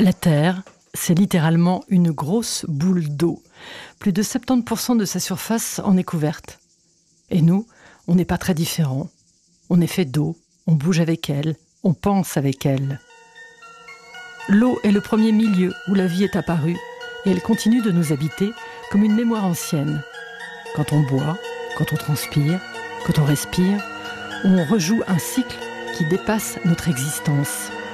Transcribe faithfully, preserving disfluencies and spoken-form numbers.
La Terre, c'est littéralement une grosse boule d'eau. Plus de soixante-dix pour cent de sa surface en est couverte. Et nous, on n'est pas très différents. On est fait d'eau, on bouge avec elle, on pense avec elle. L'eau est le premier milieu où la vie est apparue, et elle continue de nous habiter comme une mémoire ancienne. Quand on boit, quand on transpire, quand on respire, on rejoue un cycle qui dépasse notre existence.